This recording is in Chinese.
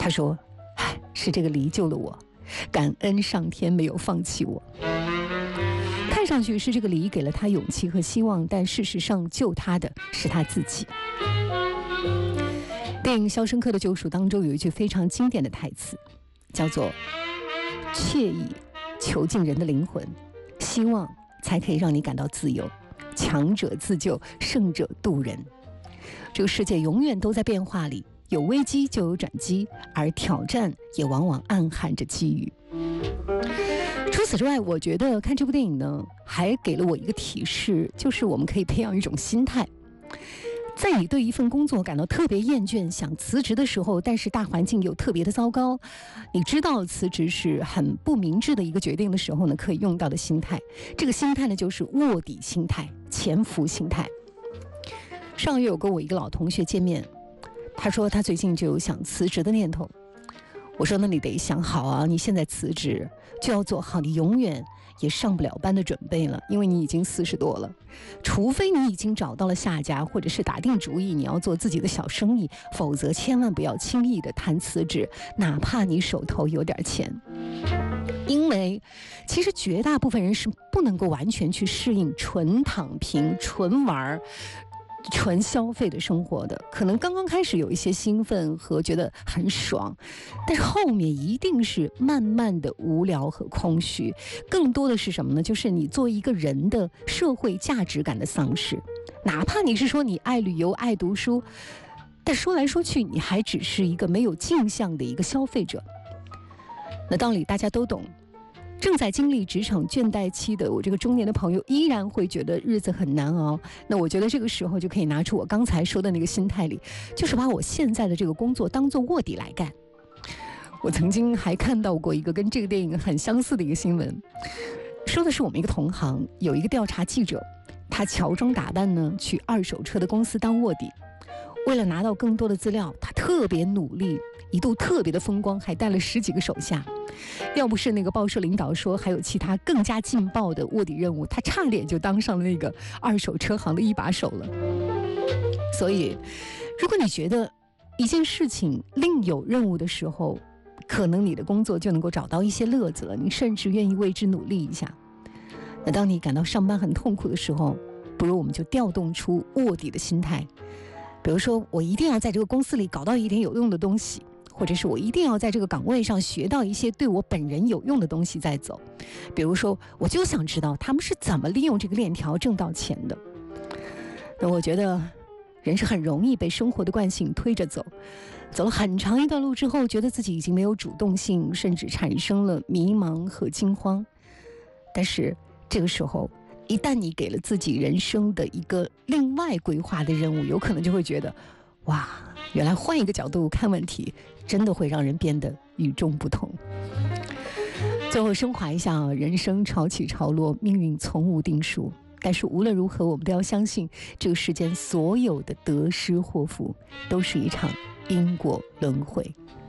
他说：“唉，是这个梨救了我，感恩上天没有放弃我。”看上去是这个梨给了他勇气和希望，但事实上救他的是他自己。电影《肖申克的救赎》当中有一句非常经典的台词，叫做“惬意囚禁人的灵魂，希望才可以让你感到自由。强者自救，胜者渡人。”这个世界永远都在变化里，有危机就有转机，而挑战也往往暗含着机遇。除此之外，我觉得看这部电影呢，还给了我一个提示，就是我们可以培养一种心态。在你对一份工作感到特别厌倦，想辞职的时候，但是大环境又特别的糟糕，你知道辞职是很不明智的一个决定的时候呢，可以用到的心态。这个心态呢，就是卧底心态、潜伏心态。上个月有跟我一个老同学见面，他说他最近就有想辞职的念头。我说那你得想好啊，你现在辞职就要做好你永远也上不了班的准备了，因为你已经40多了，除非你已经找到了下家，或者是打定主意你要做自己的小生意，否则千万不要轻易的谈辞职，哪怕你手头有点钱。因为其实绝大部分人是不能够完全去适应纯躺平、纯玩、纯消费的生活的，可能刚刚开始有一些兴奋和觉得很爽，但是后面一定是慢慢的无聊和空虚，更多的是什么呢？就是你作为一个人的社会价值感的丧失。哪怕你是说你爱旅游、爱读书，但说来说去你还只是一个没有镜像的一个消费者。那道理大家都懂，正在经历职场倦怠期的我这个中年的朋友依然会觉得日子很难熬。那我觉得这个时候就可以拿出我刚才说的那个心态里，就是把我现在的这个工作当作卧底来干。我曾经还看到过一个跟这个电影很相似的一个新闻，说的是我们一个同行有一个调查记者，他乔装打扮呢去二手车的公司当卧底。为了拿到更多的资料，他特别努力，一度特别的风光，还带了10几个手下。要不是那个报社领导说还有其他更加劲爆的卧底任务，他差点就当上了那个二手车行的一把手了。所以如果你觉得一件事情另有任务的时候，可能你的工作就能够找到一些乐子了，你甚至愿意为之努力一下。那当你感到上班很痛苦的时候，不如我们就调动出卧底的心态。比如说我一定要在这个公司里搞到一点有用的东西，或者是我一定要在这个岗位上学到一些对我本人有用的东西再走。比如说我就想知道他们是怎么利用这个链条挣到钱的。那我觉得人是很容易被生活的惯性推着走，走了很长一段路之后，觉得自己已经没有主动性，甚至产生了迷茫和惊慌。但是这个时候一旦你给了自己人生的一个另外规划的任务，有可能就会觉得哇，原来换一个角度看问题真的会让人变得与众不同。最后升华一下，人生潮起潮落，命运从无定数，但是无论如何我们都要相信，这个世间所有的得失祸福都是一场因果轮回。